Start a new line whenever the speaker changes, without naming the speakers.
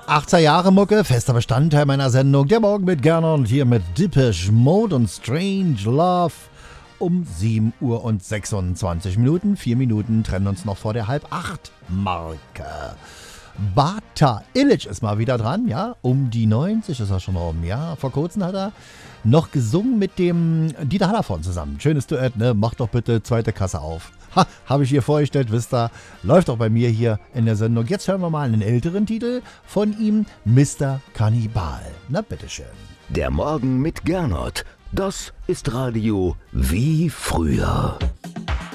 80er Jahre Mucke, fester Bestandteil meiner Sendung. Der Morgen mit Gernot und hier mit Depeche Mode und Strange Love. Um 7 Uhr und 26 Minuten. 4 Minuten trennen uns noch vor der Halb-8-Marke. Bata Illich ist mal wieder dran, ja. Um die 90 ist er schon rum, ja. Vor kurzem hat er noch gesungen mit dem Dieter Hallervorden zusammen. Schönes Duett, ne? Macht doch bitte zweite Kasse auf. Ha, habe ich hier vorgestellt, wisst ihr. Läuft auch bei mir hier in der Sendung. Jetzt hören wir mal einen älteren Titel von ihm, Mr. Kannibal. Na, bitteschön.
Der Morgen mit Gernot. Das ist Radio wie früher.